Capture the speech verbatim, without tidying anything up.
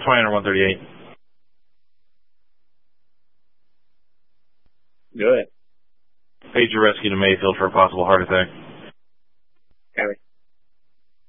Twiner one thirty-eight. Go ahead. Pager rescue to Mayfield for a possible heart attack.